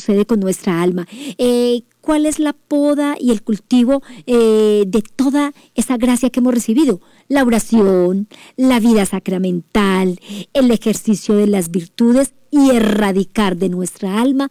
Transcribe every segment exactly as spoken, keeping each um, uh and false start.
sucede con nuestra alma. Eh, ¿Cuál es la poda y el cultivo eh, de toda esa gracia que hemos recibido? La oración, la vida sacramental, el ejercicio de las virtudes y erradicar de nuestra alma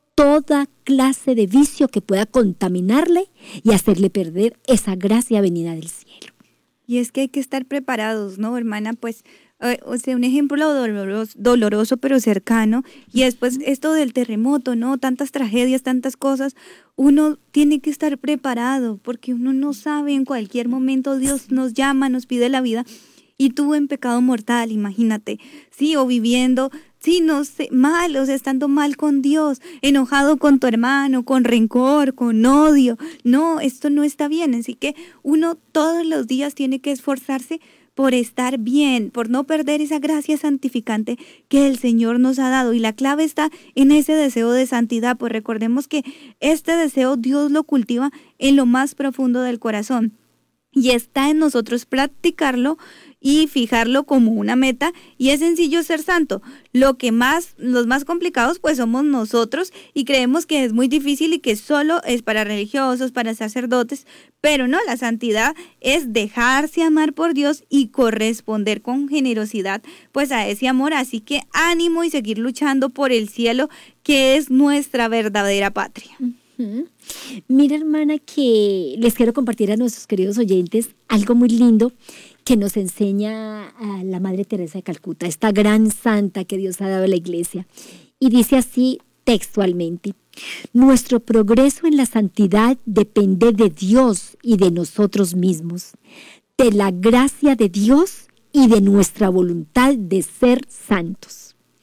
toda clase de vicio que pueda contaminarle y hacerle perder esa gracia venida del cielo. Y es que hay que estar preparados, ¿no, hermana? Pues, eh, o sea, un ejemplo doloroso, doloroso pero cercano, y después esto del terremoto, ¿no? Tantas tragedias, tantas cosas, uno tiene que estar preparado, porque uno no sabe, en cualquier momento Dios nos llama, nos pide la vida, y tú en pecado mortal, imagínate, sí, o viviendo, sí, no sé, mal, o sea, estando mal con Dios, enojado con tu hermano, con rencor, con odio. No, esto no está bien, así que uno todos los días tiene que esforzarse por estar bien, por no perder esa gracia santificante que el Señor nos ha dado. Y la clave está en ese deseo de santidad, pues recordemos que este deseo Dios lo cultiva en lo más profundo del corazón. Y está en nosotros practicarlo y fijarlo como una meta, y es sencillo ser santo. Lo que más, los más complicados pues somos nosotros, y creemos que es muy difícil y que solo es para religiosos, para sacerdotes, pero no, la santidad es dejarse amar por Dios y corresponder con generosidad pues a ese amor. Así que ánimo y seguir luchando por el cielo, que es nuestra verdadera patria. Uh-huh. Mira, hermana, que les quiero compartir a nuestros queridos oyentes algo muy lindo que nos enseña a la Madre Teresa de Calcuta, esta gran santa que Dios ha dado a la Iglesia. Y dice así textualmente: nuestro progreso en la santidad depende de Dios y de nosotros mismos, de la gracia de Dios y de nuestra voluntad de ser santos.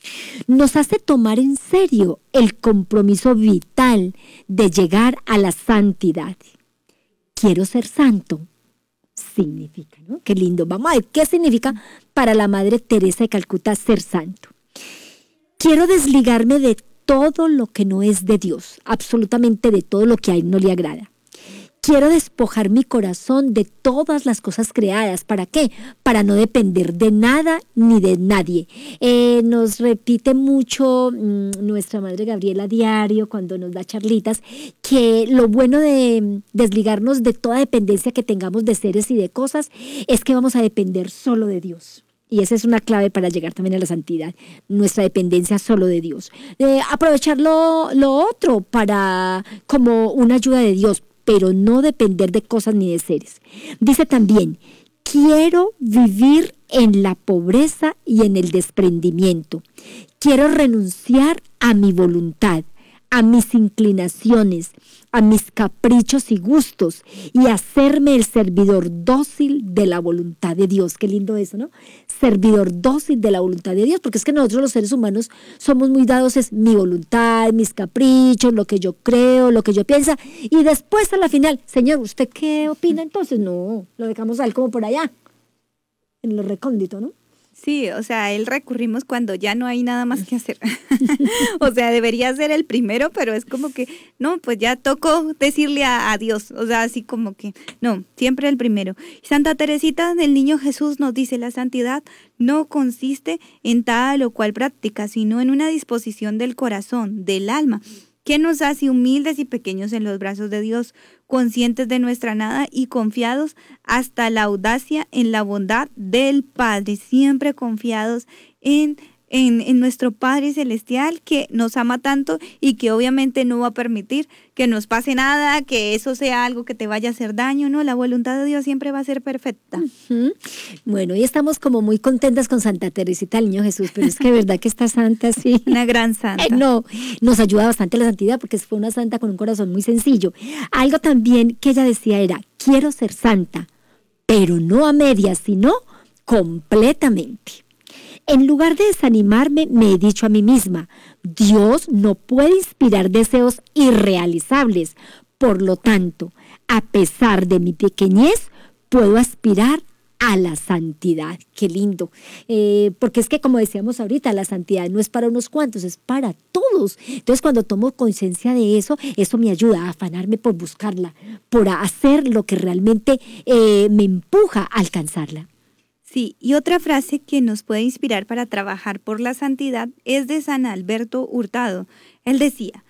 Nos hace tomar en serio el compromiso vital de llegar a la santidad. Quiero ser santo. Significa, ¿no? Qué lindo. Vamos a ver qué significa para la Madre Teresa de Calcuta ser santo. Quiero desligarme de todo lo que no es de Dios, absolutamente de todo lo que a Él no le agrada. Quiero despojar mi corazón de todas las cosas creadas. ¿Para qué? Para no depender de nada ni de nadie. Eh, nos repite mucho mmm, nuestra Madre Gabriela a diario cuando nos da charlitas, que lo bueno de desligarnos de toda dependencia que tengamos de seres y de cosas es que vamos a depender solo de Dios. Y esa es una clave para llegar también a la santidad, nuestra dependencia solo de Dios. Eh, aprovechar lo, lo otro para como una ayuda de Dios, pero no depender de cosas ni de seres. Dice también: quiero vivir en la pobreza y en el desprendimiento. Quiero renunciar a mi voluntad, a mis inclinaciones, a mis caprichos y gustos, y hacerme el servidor dócil de la voluntad de Dios. Qué lindo eso, ¿no? Servidor dócil de la voluntad de Dios, porque es que nosotros los seres humanos somos muy dados, es mi voluntad, mis caprichos, lo que yo creo, lo que yo pienso, y después a la final, Señor, ¿usted qué opina? Entonces, no, lo dejamos a Él como por allá, en lo recóndito, ¿no? Sí, o sea, a Él recurrimos cuando ya no hay nada más que hacer. O sea, debería ser el primero, pero es como que, no, pues ya tocó decirle a, a Dios. O sea, así como que, no, siempre el primero. Santa Teresita del Niño Jesús nos dice: la santidad no consiste en tal o cual práctica, sino en una disposición del corazón, del alma, que nos hace humildes y pequeños en los brazos de Dios, conscientes de nuestra nada y confiados hasta la audacia en la bondad del Padre, siempre confiados en, en, en nuestro Padre Celestial, que nos ama tanto y que obviamente no va a permitir que nos pase nada, que eso sea algo que te vaya a hacer daño, ¿no? La voluntad de Dios siempre va a ser perfecta. Uh-huh. Bueno, y estamos como muy contentas con Santa Teresita del Niño Jesús, pero es que de verdad que esta santa sí. Una gran santa. Eh, no, nos ayuda bastante la santidad porque fue una santa con un corazón muy sencillo. Algo también que ella decía era: quiero ser santa, pero no a medias, sino completamente. En lugar de desanimarme, me he dicho a mí misma: Dios no puede inspirar deseos irrealizables. Por lo tanto, a pesar de mi pequeñez, puedo aspirar a la santidad. Qué lindo. Eh, porque es que, como decíamos ahorita, la santidad no es para unos cuantos, es para todos. Entonces, cuando tomo conciencia de eso, eso me ayuda a afanarme por buscarla, por hacer lo que realmente eh, me empuja a alcanzarla. Sí, y otra frase que nos puede inspirar para trabajar por la santidad es de San Alberto Hurtado. Él decía: